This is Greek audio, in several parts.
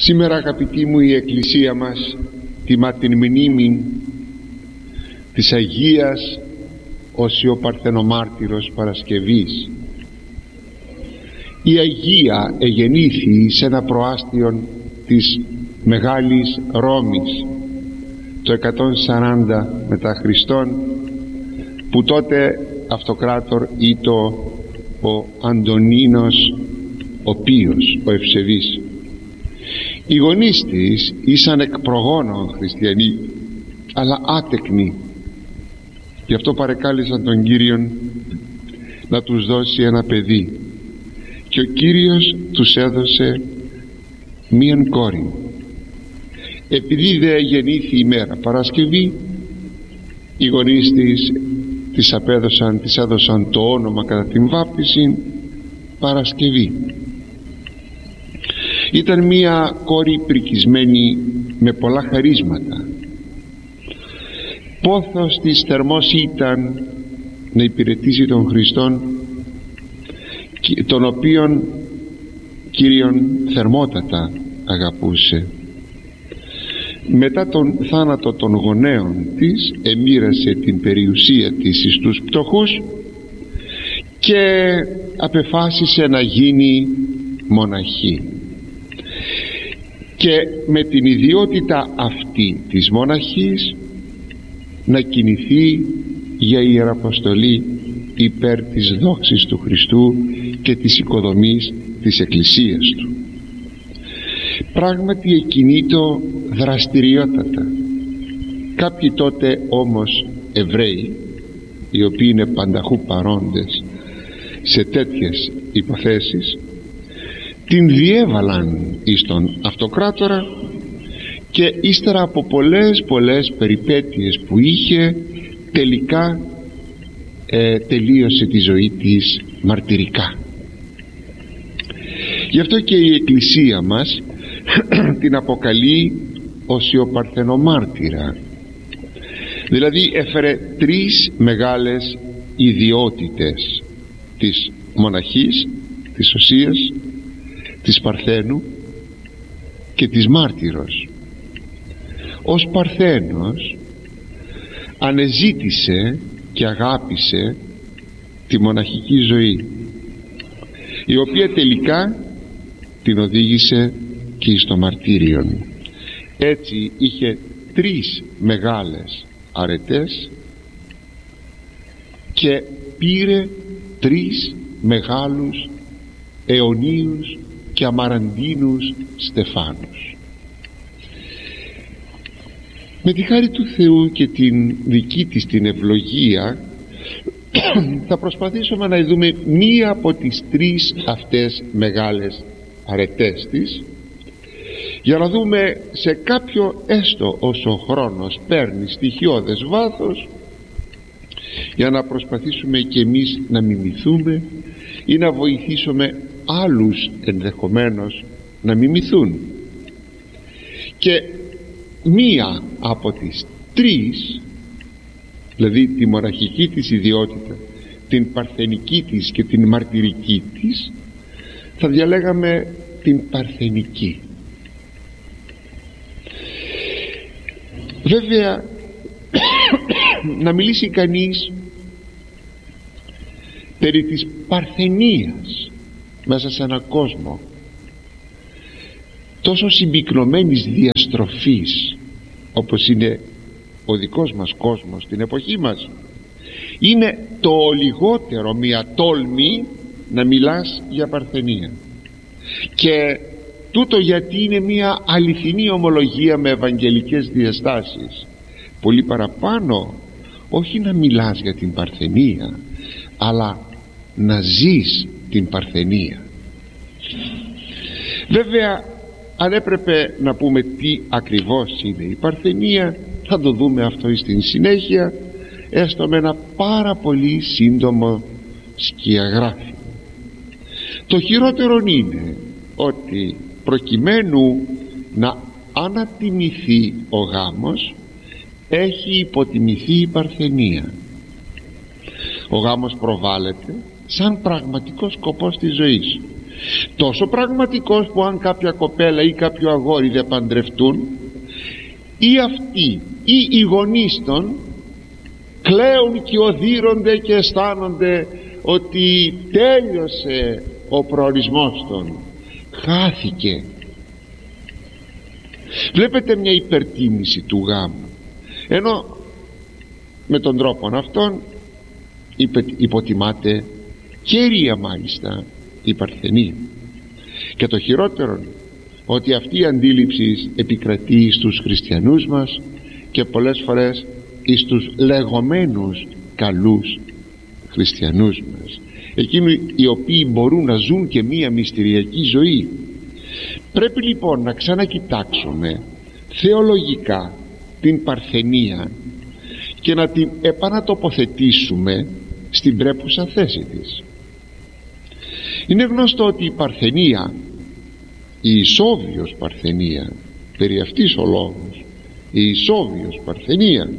Σήμερα, αγαπητοί μου, η Εκκλησία μας τιμά την μνήμη της Αγίας Οσιο Παρθενομάρτυρος Παρασκευής. Η Αγία εγεννήθη σε ένα προάστιο της Μεγάλης Ρώμης το 140 μετά Χριστόν, που τότε αυτοκράτορ ήτο ο Αντωνίνος ο Πίος, ο Ευσεβής. Οι γονείς της ήσαν εκ προγόνων χριστιανοί, αλλά άτεκνοι. Γι' αυτό παρεκάλεσαν τον Κύριον να τους δώσει ένα παιδί, και ο Κύριος τους έδωσε μίαν κόρη. Επειδή δε γεννήθη η μέρα Παρασκευή, οι γονείς της έδωσαν το όνομα κατά την βάπτιση Παρασκευή. Ήταν μία κόρη πρικισμένη με πολλά χαρίσματα. Πόθος της θερμός ήταν να υπηρετήσει τον Χριστόν, τον οποίον Κύριον θερμότατα αγαπούσε. Μετά τον θάνατο των γονέων της εμοίρασε την περιουσία της εις τους πτωχούς και απεφάσισε να γίνει μοναχή, και με την ιδιότητα αυτή της μοναχής να κινηθεί για ιεραποστολή υπέρ της δόξης του Χριστού και της οικοδομής της Εκκλησίας Του. Πράγματι εκκινείτο δραστηριότατα. Κάποιοι τότε όμως Εβραίοι, οι οποίοι είναι πανταχού παρόντες σε τέτοιες υποθέσεις, την διέβαλαν εις τον αυτοκράτορα, και ύστερα από πολλές περιπέτειες που είχε, τελικά τελείωσε τη ζωή της μαρτυρικά. Γι' αυτό και η Εκκλησία μας την αποκαλεί Οσιο Παρθενομάρτυρα. Δηλαδή έφερε τρεις μεγάλες ιδιότητες της μοναχής, της Οσίας, της Παρθένου και της Μάρτυρος. Ως Παρθένος ανεζήτησε και αγάπησε τη μοναχική ζωή, η οποία τελικά την οδήγησε και στο μαρτύριον. Έτσι είχε τρεις μεγάλες αρετές και πήρε τρεις μεγάλους αιωνίους και αμαραντίνους στεφάνους. Με τη χάρη του Θεού και την δική της την ευλογία θα προσπαθήσουμε να δούμε μία από τις τρεις αυτές μεγάλες αρετές της, για να δούμε σε κάποιο, έστω όσο ο χρόνος παίρνει στοιχειώδες βάθος, για να προσπαθήσουμε και εμείς να μιμηθούμε ή να βοηθήσουμε άλλους ενδεχομένως να μιμηθούν. Και μία από τις τρεις, δηλαδή τη μοναχική της ιδιότητα, την παρθενική της και την μαρτυρική της, θα διαλέγαμε την παρθενική. Βέβαια να μιλήσει κανείς περί της παρθενίας μέσα σε έναν κόσμο τόσο συμπυκνωμένης διαστροφής όπως είναι ο δικός μας κόσμος στην εποχή μας, είναι το λιγότερο μια τόλμη να μιλάς για παρθενία. Και τούτο γιατί είναι μια αληθινή ομολογία με ευαγγελικές διαστάσεις. Πολύ παραπάνω, όχι να μιλάς για την παρθενία, αλλά να ζεις την παρθενία. Βέβαια, αν έπρεπε να πούμε τι ακριβώς είναι η παρθενία, θα το δούμε αυτό στην συνέχεια, έστω με ένα πάρα πολύ σύντομο σκιαγράφι. Το χειρότερο είναι ότι προκειμένου να ανατιμηθεί ο γάμος, έχει υποτιμηθεί η παρθενία. Ο γάμος προβάλλεται σαν πραγματικός σκοπός της ζωής, τόσο πραγματικός που αν κάποια κοπέλα ή κάποιο αγόρι δεν παντρευτούν, ή αυτοί ή οι γονείς των κλαίουν και οδύρονται και αισθάνονται ότι τέλειωσε ο προορισμός των, χάθηκε. Βλέπετε μια υπερτίμηση του γάμου, ενώ με τον τρόπο αυτόν υποτιμάται κέρια μάλιστα η παρθενία. Και το χειρότερο, ότι αυτή η αντίληψη επικρατεί στους χριστιανούς μας και πολλές φορές εις τους λεγόμενους καλούς χριστιανούς μας, εκείνοι οι οποίοι μπορούν να ζουν και μία μυστηριακή ζωή. Πρέπει λοιπόν να ξανακοιτάξουμε θεολογικά την παρθενία και να την επανατοποθετήσουμε στην πρέπουσα θέση της. Είναι γνωστό ότι η παρθενία, η ισόβιος παρθενία, περί αυτής ο λόγος, η ισόβιος παρθενία,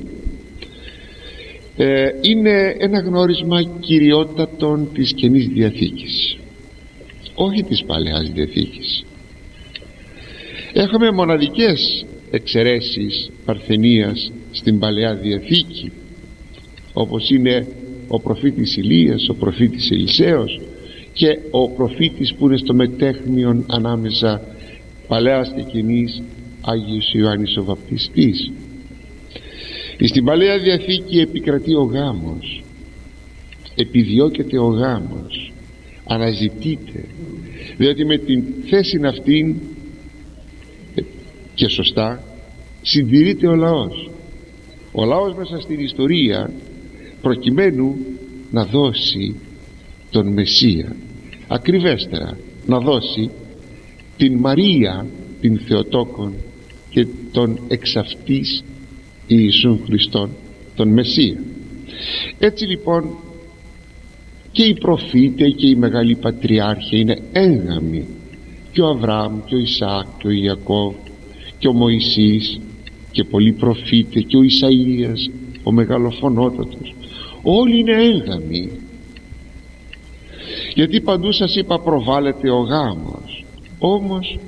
είναι ένα γνώρισμα κυριότατων της Καινής Διαθήκης, όχι της Παλαιάς Διαθήκης. Έχουμε μοναδικές εξαιρέσεις παρθενίας στην Παλαιά Διαθήκη, όπως είναι ο προφήτης Ηλίας, ο προφήτης Ελισέος και ο προφήτης που είναι στο μετέχμιον ανάμεσα Παλαιάς και Καινής, Άγιος Ιωάννης ο Βαπτιστής. Στην Παλαιά Διαθήκη επικρατεί ο γάμος, επιδιώκεται ο γάμος, αναζητείται, διότι με την θέση αυτήν και σωστά συντηρείται ο λαός. Ο λαός μέσα στην ιστορία προκειμένου να δώσει τον Μεσσία, ακριβέστερα να δώσει την Μαρία την Θεοτόκον και τον εξ αυτής Ιησούν Χριστόν, τον Μεσσία. Έτσι λοιπόν και οι προφήτες και οι μεγάλοι πατριάρχοι είναι έγγαμοι, και ο Αβραάμ και ο Ισαάκ και ο Ιακώβ και ο Μωυσής και πολλοί προφήτες και ο Ισαΐας ο μεγαλοφωνότατος, όλοι είναι έγγαμοι, γιατί παντού σας είπα προβάλλεται ο γάμος. Όμως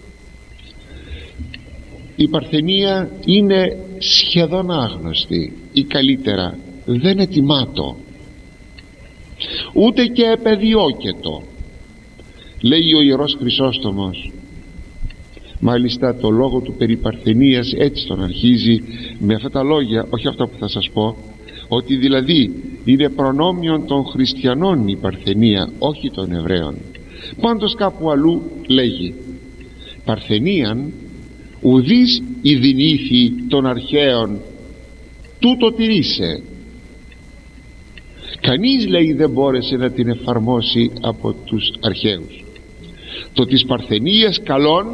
η παρθενία είναι σχεδόν άγνωστη ή καλύτερα δεν ετοιμάτω, ούτε και επεδιώκετο. Λέει ο Ιερός Χρυσόστομος, μάλιστα το λόγο του περί παρθενίας έτσι τον αρχίζει με αυτά τα λόγια, όχι αυτά που θα σας πω, ότι δηλαδή είναι προνόμιον των χριστιανών η παρθενία, όχι των Εβραίων. Πάντως κάπου αλλού λέγει παρθενίαν ουδείς ειδηνήθη των αρχαίων τούτο τηρήσε. Κανείς, λέει, δεν μπόρεσε να την εφαρμόσει από τους αρχαίους. Το της παρθενίας καλόν,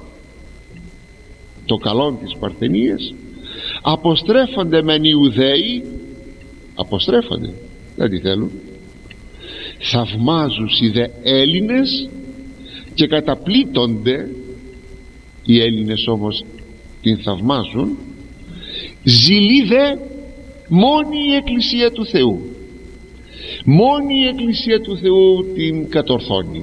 το καλόν της παρθενίας, αποστρέφονται μεν οι Ιουδαίοι, αποστρέφονται, δεν τη θέλουν, θαυμάζουν οι δε Έλληνες και καταπλήττονται. Οι Έλληνες όμως την θαυμάζουν, ζηλεί δε μόνη η Εκκλησία του Θεού, μόνη η Εκκλησία του Θεού την κατορθώνει.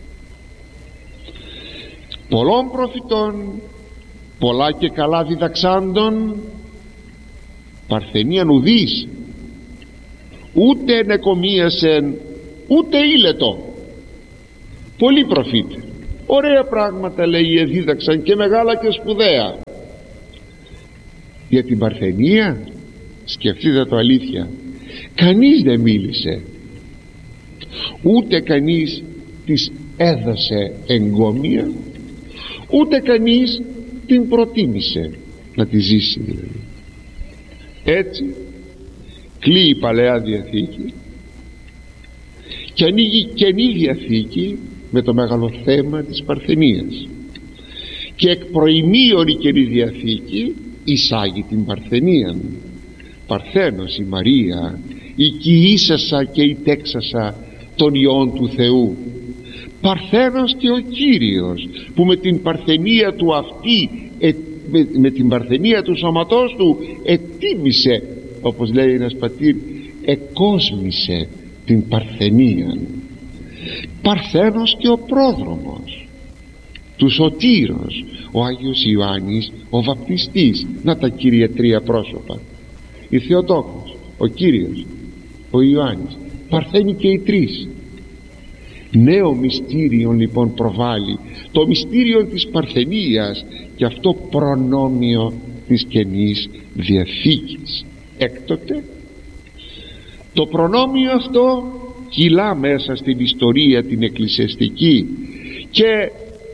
Πολλών προφητών, πολλά και καλά διδαξάντων, παρθενίαν ουδείς, ούτε νεκομίασεν ούτε ήλετο. Πολλοί προφήτες, ωραία πράγματα, λέει, δίδαξαν και μεγάλα και σπουδαία. Για την παρθενία, σκεφτείτε το αλήθεια, κανείς δεν μίλησε, ούτε κανείς της έδωσε εγκόμια, ούτε κανείς την προτίμησε να τη ζήσει δηλαδή. Έτσι κλείει η Παλαιά Διαθήκη και ανοίγει Καινή Διαθήκη με το μεγάλο θέμα της παρθενίας, και εκ προημίων η Καινή Διαθήκη εισάγει την παρθενία. Παρθένος η Μαρία, η κοιήσασα και η τέξασα των ιών του Θεού. Παρθένος και ο Κύριος που με την παρθενία του αυτή, με την παρθενία του σώματός του ετίμησε, όπως λέει ένας πατήρ, εκόσμησε την παρθενία. Παρθένος και ο πρόδρομος του Σωτήρος, ο Άγιος Ιωάννης ο βαπτιστής. Να τα, Κύριε, τρία πρόσωπα, η Θεοτόκος, ο Κύριος, ο Ιωάννης, παρθένοι και οι τρεις. Νέο μυστήριον λοιπόν προβάλλει, το μυστήριο της παρθενίας, και αυτό προνόμιο της Καινής Διαθήκης. Έκτοτε το προνόμιο αυτό κυλά μέσα στην ιστορία την εκκλησιαστική, και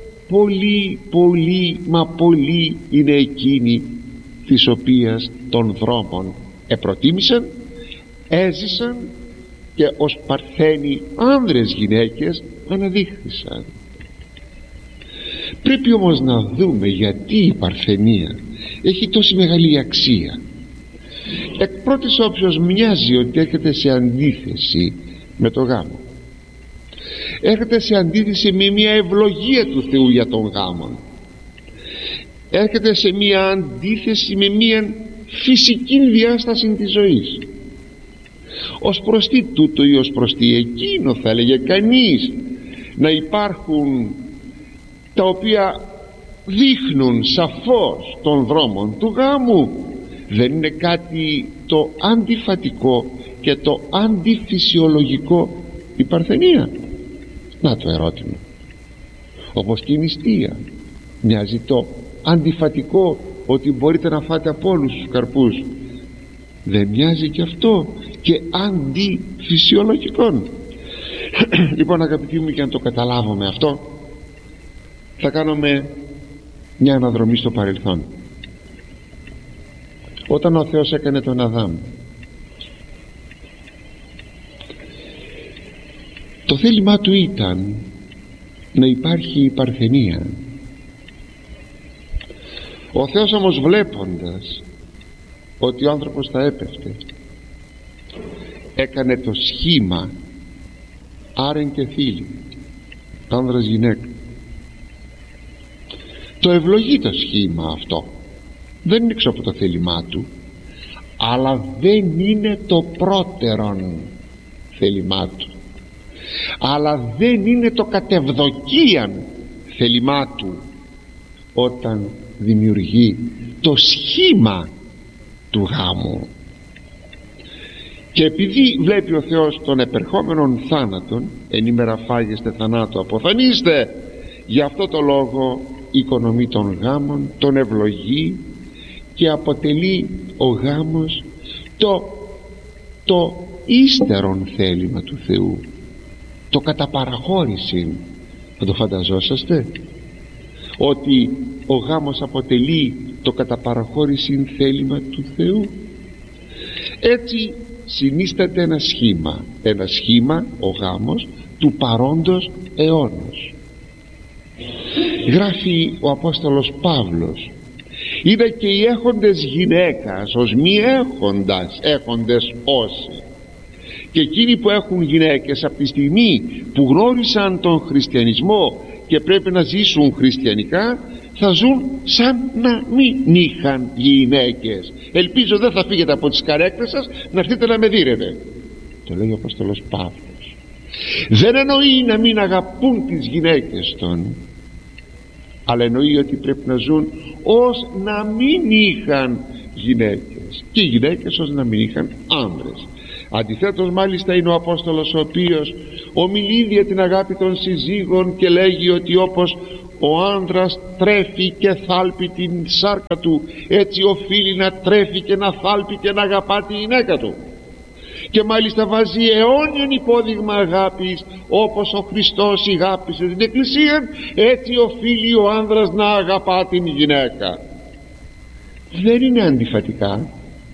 πολλοί είναι εκείνοι της οποίας των δρόμων επροτίμησαν, έζησαν και ως παρθένοι άνδρες γυναίκες αναδείχθησαν. Πρέπει όμως να δούμε γιατί η παρθενία έχει τόση μεγάλη αξία. Εκ πρώτης όψεως μοιάζει ότι έρχεται σε αντίθεση με το γάμο, έρχεται σε αντίθεση με μια ευλογία του Θεού για τον γάμο, έρχεται σε μια αντίθεση με μια φυσική διάσταση της ζωής. Ως προς τι τούτο ή ως προς τι εκείνο, θα έλεγε κανείς, να υπάρχουν τα οποία δείχνουν σαφώς τον δρόμο του γάμου? Δεν είναι κάτι το αντιφατικό και το αντιφυσιολογικό η παρθενία? Να το ερώτημα. Όπως και η νηστεία μοιάζει το αντιφατικό, ότι μπορείτε να φάτε από όλους τους καρπούς? Δεν μοιάζει και αυτό και αντιφυσιολογικό? Λοιπόν, αγαπητοί μου, και αν το καταλάβουμε αυτό, θα κάνουμε μια αναδρομή στο παρελθόν. Όταν ο Θεός έκανε τον Αδάμ, το θέλημά του ήταν να υπάρχει η παρθενία. Ο Θεός όμως, βλέποντας ότι ο άνθρωπος θα έπεφτε, έκανε το σχήμα άρεν και θήλυ, άνδρας γυναίκα. Το ευλογεί το σχήμα αυτό, δεν είναι έξω από το θέλημά του, αλλά δεν είναι το πρώτερον θέλημά του, αλλά δεν είναι το κατευδοκίαν θέλημά του όταν δημιουργεί το σχήμα του γάμου. Και επειδή βλέπει ο Θεός τον επερχόμενον θάνατον, εν ημέρα φάγεστε θανάτου αποθανείστε, γι' αυτό το λόγο οικονομεί των γάμων, τον ευλογεί, και αποτελεί ο γάμος το ύστερον θέλημα του Θεού, το καταπαραχώρηση. Θα το φανταζόσαστε ότι ο γάμος αποτελεί το καταπαραχώρηση θέλημα του Θεού? Έτσι συνίσταται ένα σχήμα ο γάμος του παρόντος αιώνος. Γράφει ο Απόστολος Παύλος: είδα και οι έχοντες γυναίκας ως μη έχοντες όσοι. Και εκείνοι που έχουν γυναίκες, από τη στιγμή που γνώρισαν τον χριστιανισμό και πρέπει να ζήσουν χριστιανικά, θα ζουν σαν να μην είχαν γυναίκες. Ελπίζω δεν θα φύγετε από τις καρέκλες σας να έρθετε να με δείρετε. Το λέει ο Απόστολος Παύλος. Δεν εννοεί να μην αγαπούν τις γυναίκες των, αλλά εννοεί ότι πρέπει να ζουν ως να μην είχαν γυναίκες, και οι γυναίκες ως να μην είχαν άνδρες. Αντιθέτως μάλιστα είναι ο Απόστολος ο οποίος ομιλεί για την αγάπη των συζύγων και λέγει ότι όπως ο άνδρας τρέφει και θάλπει την σάρκα του, έτσι οφείλει να τρέφει και να θάλπει και να αγαπά τη γυναίκα του. Και μάλιστα βάζει αιώνιον υπόδειγμα αγάπης, όπως ο Χριστός αγάπησε την Εκκλησία, έτσι οφείλει ο άνδρας να αγαπά την γυναίκα. Δεν είναι αντιφατικά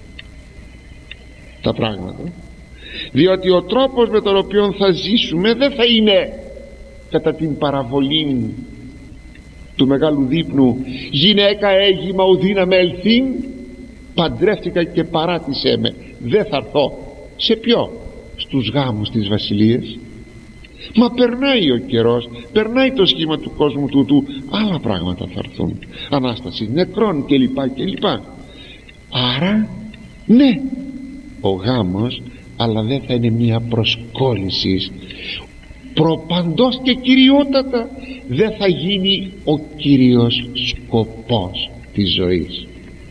τα πράγματα, διότι ο τρόπος με τον οποίο θα ζήσουμε δεν θα είναι κατά την παραβολή του μεγάλου δείπνου: γυναίκα έγιμα ουδίνα με ελθύν, παντρεύτηκα και παράτησέ με, δεν θα έρθω. Σε ποιο? Στους γάμους της βασιλείας? Μα περνάει ο καιρός, περνάει το σχήμα του κόσμου τούτου, άλλα πράγματα θα έρθουν, Ανάσταση νεκρών κλπ. Άρα ναι, ο γάμος, αλλά δεν θα είναι μια προσκόλληση προπαντός και κυριότατα δεν θα γίνει ο κύριος σκοπός της ζωής.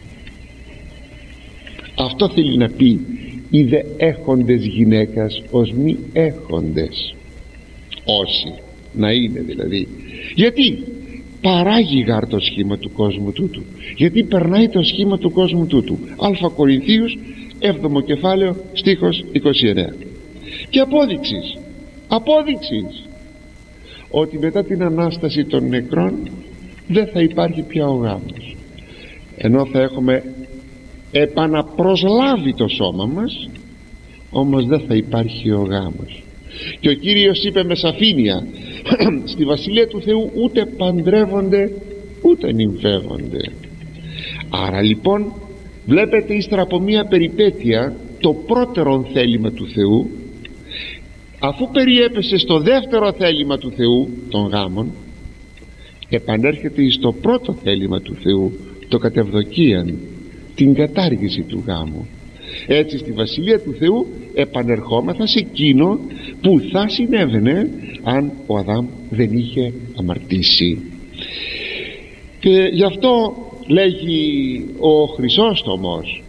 Αυτό θέλει να πει οι δε έχοντες γυναίκας ως μη έχοντες, όσοι να είναι δηλαδή. Γιατί παράγει γάρ το σχήμα του κόσμου τούτου, γιατί περνάει το σχήμα του κόσμου τούτου. Α Κορινθίους 7ο κεφάλαιο στίχος 29. Και απόδειξης ότι μετά την Ανάσταση των νεκρών δεν θα υπάρχει πια ο γάμος, ενώ θα έχουμε επαναπροσλάβει το σώμα μας, όμως δεν θα υπάρχει ο γάμος. Και ο Κύριος είπε με σαφήνεια στη Βασιλεία του Θεού ούτε παντρεύονται ούτε νυμφεύονται. Άρα λοιπόν βλέπετε, ύστερα από μία περιπέτεια, το πρώτερο θέλημα του Θεού, αφού περιέπεσε στο δεύτερο θέλημα του Θεού των γάμων, επανέρχεται στο πρώτο θέλημα του Θεού, το κατευδοκίαν, την κατάργηση του γάμου. Έτσι στη Βασιλεία του Θεού επανερχόμεθα σε εκείνο που θα συνέβαινε αν ο Αδάμ δεν είχε αμαρτήσει. Και γι' αυτό λέγει ο Χρυσόστομος,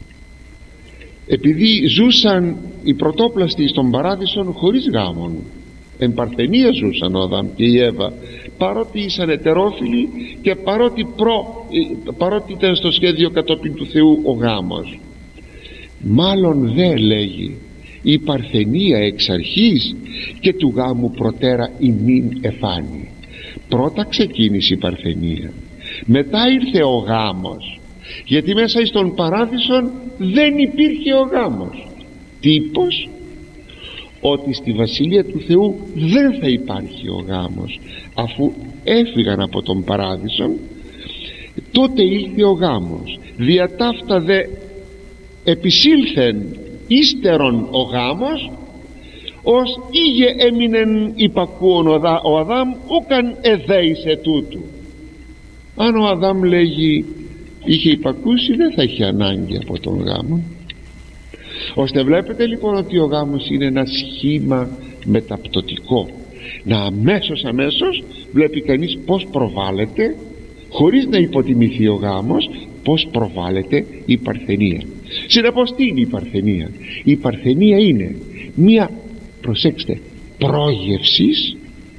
επειδή ζούσαν οι πρωτόπλαστοι στον παράδεισον χωρίς γάμον, εν παρθενία ζούσαν ο Αδάμ και η Εύα, παρότι ήσαν ετερόφιλοι και παρότι ήταν στο σχέδιο κατόπιν του Θεού ο γάμος. Μάλλον δε, λέγει, η παρθενία εξ αρχής και του γάμου προτέρα ημίν εφάνει. Πρώτα ξεκίνησε η παρθενία, μετά ήρθε ο γάμος, γιατί μέσα στον παράδεισον δεν υπήρχε ο γάμος. Τύπος ότι στη Βασιλεία του Θεού δεν θα υπάρχει ο γάμος. Αφού έφυγαν από τον παράδεισον, τότε ήλθε ο γάμος. Δια ταύτα δε επισήλθεν ύστερον ο γάμος, ως ήγε έμεινεν υπακούον ο Αδάμ ούκαν εδέησε τούτου. Αν ο Αδάμ, λέγει, είχε υπακούσει, δεν θα είχε ανάγκη από τον γάμο. Ώστε βλέπετε λοιπόν ότι ο γάμος είναι ένα σχήμα μεταπτωτικό. Να αμέσως βλέπει κανείς πως προβάλλεται, χωρίς να υποτιμηθεί ο γάμος, πως προβάλλεται η παρθενία. Συνεπώς τι είναι η παρθενία? Η παρθενία είναι μία, προσέξτε, πρόγευσης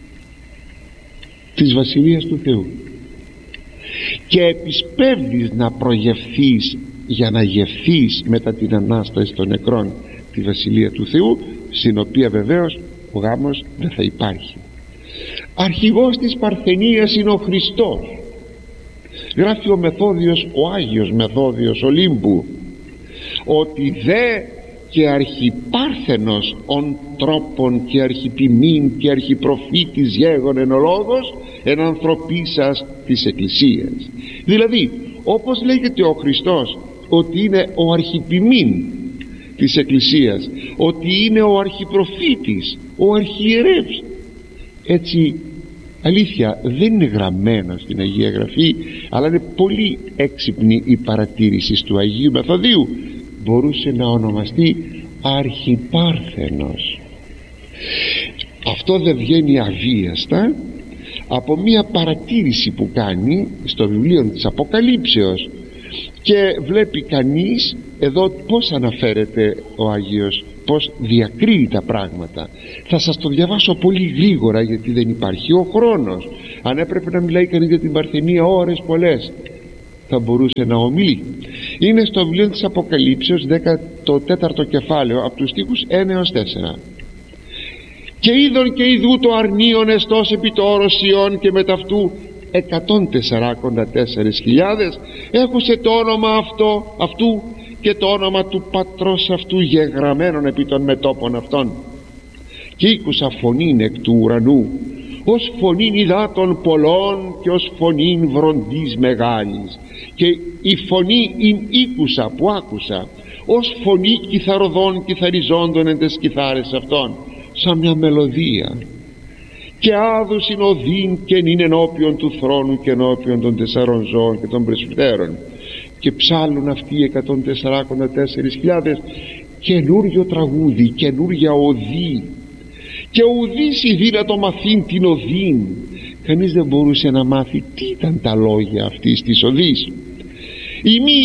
της Βασιλείας του Θεού, και επισπεύδεις να προγευθείς για να γευθείς μετά την Ανάσταση των νεκρών τη Βασιλεία του Θεού, στην οποία βεβαίως ο γάμος δεν θα υπάρχει. Αρχηγός της παρθενίας είναι ο Χριστός. Γράφει ο Μεθόδιος, ο Άγιος Μεθόδιος Ολύμπου, ότι δε και αρχιπάρθενος ον τρόπον και αρχιπιμήν και αρχιπροφήτης γέγον εν ο λόγος εν ανθρωπίσας της Εκκλησίας. Δηλαδή όπως λέγεται ο Χριστός ότι είναι ο αρχιπιμήν της Εκκλησίας, ότι είναι ο αρχιπροφήτης, ο αρχιερεύς, έτσι αλήθεια δεν είναι γραμμένο στην Αγία Γραφή, αλλά είναι πολύ έξυπνη η παρατήρηση του Αγίου Μεθοδίου. Μπορούσε να ονομαστεί αρχιπάρθενος. Αυτό δεν βγαίνει αβίαστα από μία παρατήρηση που κάνει στο βιβλίο της Αποκαλύψεως, και βλέπει κανείς εδώ πως αναφέρεται ο Άγιος, πως διακρίνει τα πράγματα. Θα σας το διαβάσω πολύ γρήγορα, γιατί δεν υπάρχει ο χρόνος. Αν έπρεπε να μιλάει κανείς για την παρθενία ώρες πολλές, θα μπορούσε να ομιλεί. Είναι στο βιβλίο της Αποκαλύψεως 14ο κεφάλαιο, από τους στίχους 1 έως 4. Και είδον και ειδού το αρνίον εστός επί το όρος Σιών, και μεταυτού 144.000 έχουσε το όνομα αυτού και το όνομα του πατρός αυτού γεγραμμένον επί των μετώπων αυτών. Και ήκουσα φωνήν εκ του ουρανού, ως φωνήν υδάτων πολλών και ως φωνήν βροντής μεγάλης. Και η φωνή ήκουσα που άκουσα, ως φωνή κιθαροδών κιθαριζόντων εν τες κιθάρες αυτών, σαν μια μελωδία. Και άδουσιν οδύν και νυν ενώπιον του θρόνου και ενώπιον των 4 ζώων και των πρεσβυτέρων, και ψάλλουν αυτοί 144.000 καινούριο τραγούδι, καινούρια οδή, και ουδής η δύνατο μαθήν την οδήν. Κανείς δεν μπορούσε να μάθει τι ήταν τα λόγια αυτής της οδής. Οι μη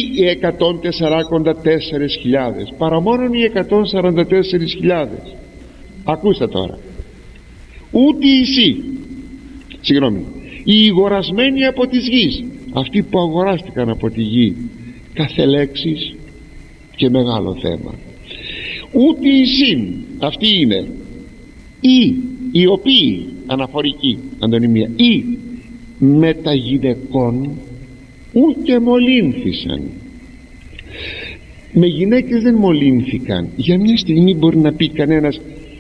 144.000 παρά μόνον οι 144.000. Ακούστε τώρα. Ούτε οι αγορασμένοι από της γης, αυτοί που αγοράστηκαν από τη γη, κάθε λέξης και μεγάλο θέμα. Ούτε αυτοί είναι οι οποίοι, αναφορική αντωνυμία, ή μετα γυναικών ούτε μολύνθησαν. Με γυναίκες δεν μολύνθηκαν. Για μια στιγμή μπορεί να πει κανένας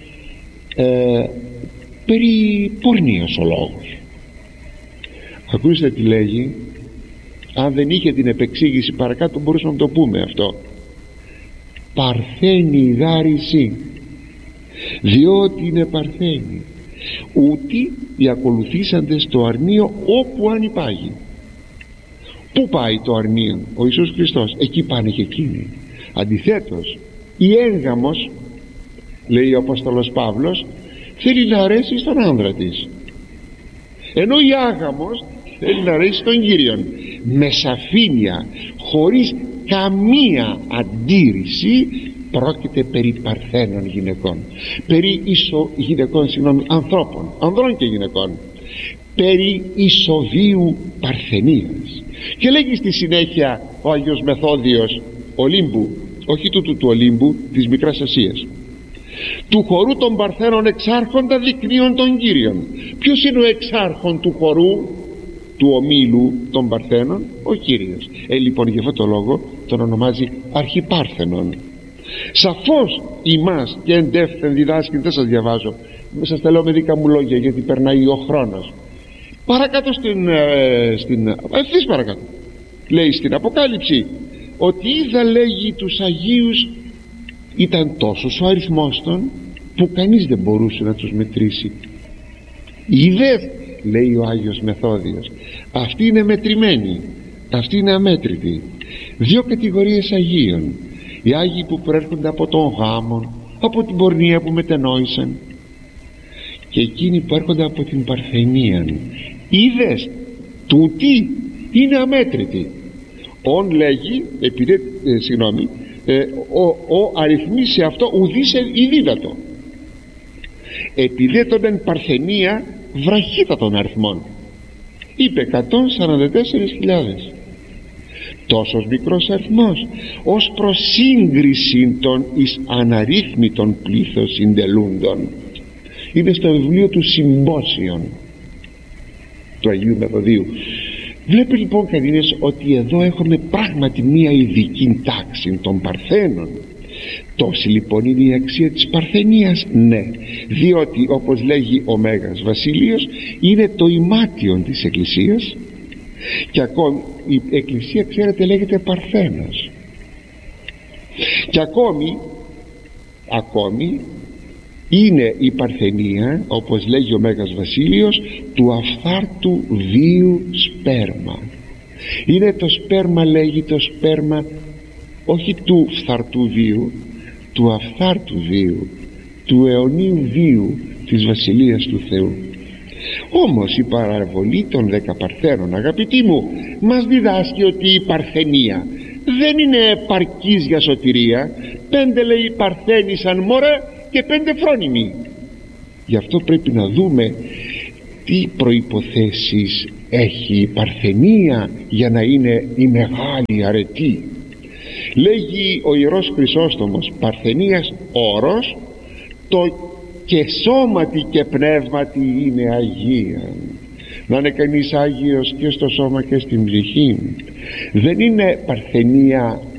περί πορνείας ο λόγος. Ακούστε τι λέγει. Αν δεν είχε την επεξήγηση παρακάτω μπορούσαμε να το πούμε αυτό. Παρθένη δάριση, διότι είναι παρθένη. Ούτι οι ακολουθήσαντες το αρνείο όπου αν υπάγει. Πού πάει το αρνείο? Ο Ιησούς Χριστός. Εκεί πάνε και εκείνοι. Αντιθέτως η έγγαμος, λέει ο Απόστολος Παύλος, θέλει να αρέσει στον άνδρα της, ενώ η άγαμος θέλει να αρέσει στον Κύριον. Με σαφήνεια, χωρίς καμία αντίρρηση, πρόκειται περί παρθένων γυναικών, περί γυναικών, ανθρώπων, ανδρών και γυναικών, περί ισοβίου παρθενίας. Και λέγει στη συνέχεια ο Άγιος Μεθόδιος Ολύμπου, όχι του Ολύμπου, της Μικράς Ασίας, του χορού των παρθένων εξάρχοντα δεικνύων των Κύριων. Ποιος είναι ο εξάρχον του χορού του ομίλου των παρθένων? Ο Κύριος. Λοιπόν, για αυτόν τον λόγο τον ονομάζει Αρχιπάρθενον. Σαφώς ημάς και εντεύθεν διδάσκει, δεν σας διαβάζω, σας τα λέω με δικά μου λόγια γιατί περνάει ο χρόνος. Παρακάτω ευθύς παρακάτω λέει στην Αποκάλυψη ότι είδα, λέγει, τους Αγίους, ήταν τόσος ο αριθμός των που κανείς δεν μπορούσε να τους μετρήσει. Είδε, λέει ο Άγιος Μεθόδιος, αυτοί είναι μετρημένοι, αυτοί είναι αμέτρητοι. Δύο κατηγορίες Αγίων: οι Άγιοι που προέρχονται από τον γάμον, από την πορνεία που μετενόησαν, και εκείνοι που έρχονται από την παρθενία. Είδες, τούτοι είναι αμέτρητοι. Ον λέγει, επειδή, ο αριθμής σε αυτό ουδής ειδίδατο, επειδή τον εν παρθενία βραχύτατον αριθμών, είπε 144.000. Τόσος μικρός αριθμός ως προς σύγκριση των εις αναρρύθμιτων πλήθος συντελούντων. Είναι στο βιβλίο του Συμπόσιον του Αγίου Μεθοδίου. Βλέπει λοιπόν κανείς ότι εδώ έχουμε πράγματι μία ειδική τάξη των παρθένων. Τόση λοιπόν είναι η αξία της παρθενίας? Ναι, διότι όπως λέγει ο Μέγας Βασίλειος, είναι το ημάτιον της Εκκλησίας, και ακόμη η Εκκλησία, ξέρετε, λέγεται Παρθένος. Και ακόμη είναι η παρθενία, όπως λέγει ο Μέγας Βασίλειος, του αφθάρτου βίου σπέρμα. Είναι το σπέρμα, λέγει, το σπέρμα όχι του φθαρτού βίου, του αφθάρτου βίου, του αιωνίου βίου της Βασιλείας του Θεού. Όμως η παραβολή των 10 παρθένων, αγαπητοί μου, μας διδάσκει ότι η παρθενία δεν είναι επαρκής για σωτηρία. 5, λέει, παρθένησαν μωρέ και 5 φρόνιμοι. Γι' αυτό πρέπει να δούμε τι προϋποθέσεις έχει η παρθενία για να είναι η μεγάλη αρετή. Λέγει ο Ιερός Χρυσόστομος, παρθενίας όρος, το και σώματι και πνεύματι είναι Αγία. Να είναι κανείς Άγιος και στο σώμα και στην ψυχή. Δεν είναι παρθενία